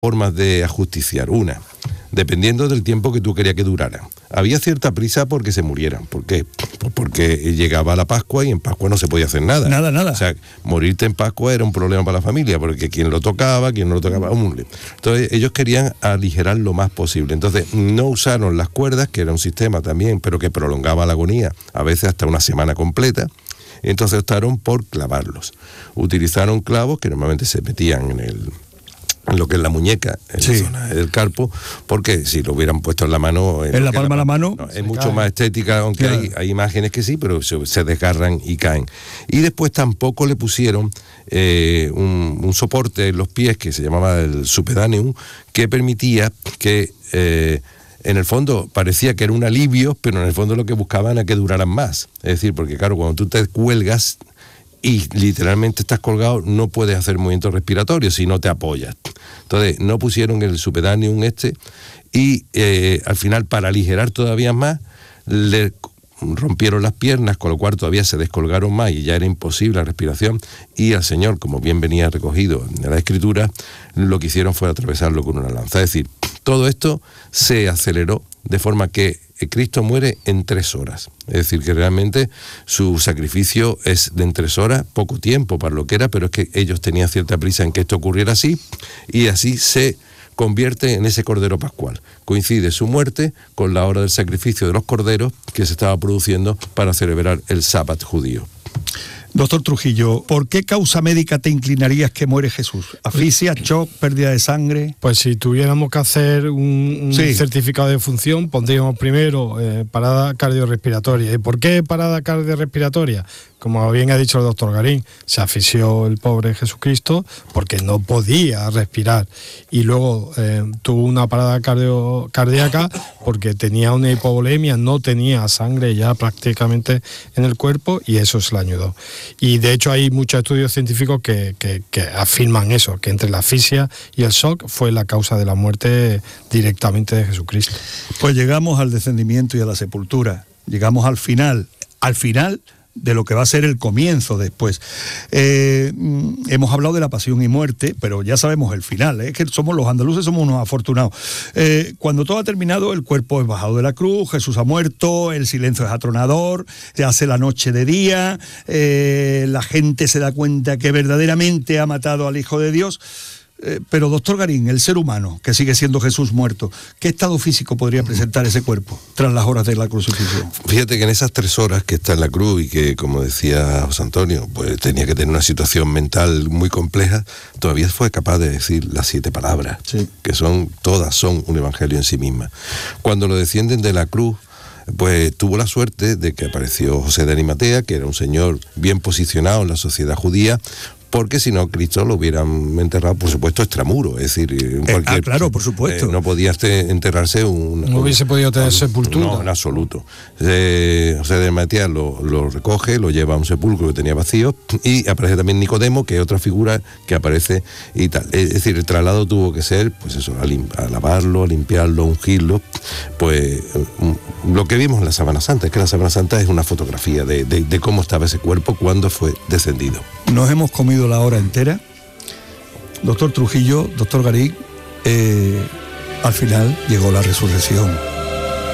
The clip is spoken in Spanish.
formas de ajusticiar. Una, dependiendo del tiempo que tú querías que duraran. Había cierta prisa porque se murieran. ¿Por qué? Pues porque llegaba la Pascua y en Pascua no se podía hacer nada. Nada. O sea, morirte en Pascua era un problema para la familia, porque quién lo tocaba, quién no lo tocaba. Entonces ellos querían aligerar lo más posible. Entonces no usaron las cuerdas, que era un sistema también, pero que prolongaba la agonía, a veces hasta una semana completa. Entonces optaron por clavarlos. Utilizaron clavos que normalmente se metían en lo que es la muñeca, en la zona del carpo, porque si lo hubieran puesto en la mano... En la palma de la mano... No, es mucho más estética, aunque hay imágenes que sí, pero se desgarran y caen. Y después tampoco le pusieron un soporte en los pies que se llamaba el supedaneum, que permitía que... en el fondo parecía que era un alivio, pero en el fondo lo que buscaban era que duraran más. Es decir, porque claro, cuando tú te cuelgas y literalmente estás colgado, no puedes hacer movimientos respiratorios si no te apoyas. Entonces no pusieron el supedaneum y al final, para aligerar todavía más, le rompieron las piernas, con lo cual todavía se descolgaron más y ya era imposible la respiración, y al Señor, como bien venía recogido en la Escritura, lo que hicieron fue atravesarlo con una lanza. Es decir, todo esto se aceleró de forma que Cristo muere en 3 horas. Es decir, que realmente su sacrificio es de en 3 horas, poco tiempo para lo que era, pero es que ellos tenían cierta prisa en que esto ocurriera así, y así se convierte en ese Cordero Pascual. Coincide su muerte con la hora del sacrificio de los corderos que se estaba produciendo para celebrar el Sabbat judío. Doctor Trujillo, ¿por qué causa médica te inclinarías que muere Jesús? ¿Asfixia, shock, pérdida de sangre? Pues si tuviéramos que hacer un certificado de función, pondríamos primero parada cardiorrespiratoria. ¿Y por qué parada cardiorrespiratoria? Como bien ha dicho el doctor Garín, se asfixió el pobre Jesucristo porque no podía respirar. Y luego tuvo una parada cardíaca porque tenía una hipovolemia, no tenía sangre ya prácticamente en el cuerpo, y eso se le ayudó. Y de hecho hay muchos estudios científicos que afirman eso, que entre la asfixia y el shock fue la causa de la muerte directamente de Jesucristo. Pues llegamos al descendimiento y a la sepultura, llegamos al final de lo que va a ser el comienzo después. Hemos hablado de la pasión y muerte, pero ya sabemos el final, es que los andaluces somos unos afortunados. Cuando todo ha terminado, el cuerpo es bajado de la cruz, Jesús ha muerto, el silencio es atronador, se hace la noche de día, la gente se da cuenta que verdaderamente ha matado al Hijo de Dios. Pero doctor Garín, el ser humano, que sigue siendo Jesús muerto, ¿qué estado físico podría presentar ese cuerpo tras las horas de la crucifixión? Fíjate que en esas 3 horas que está en la cruz y que, como decía José Antonio, pues tenía que tener una situación mental muy compleja, todavía fue capaz de decir las 7 palabras, que todas son un evangelio en sí mismas. Cuando lo descienden de la cruz, pues tuvo la suerte de que apareció José de Arimatea, que era un señor bien posicionado en la sociedad judía, porque si no, Cristo lo hubieran enterrado, por supuesto, extramuro, es decir, en cualquier... claro, por supuesto. No podía enterrarse no hubiese podido tener sepultura. No, en absoluto. José de Arimatea lo recoge, lo lleva a un sepulcro que tenía vacío, y aparece también Nicodemo, que es otra figura que aparece y tal. Es decir, el traslado tuvo que ser, pues eso, a lavarlo, a limpiarlo, a ungirlo, pues lo que vimos en la Sábana Santa, es que la Sábana Santa es una fotografía de cómo estaba ese cuerpo cuando fue descendido. Nos hemos comido la hora entera. Doctor Trujillo, doctor Garín, al final llegó la resurrección.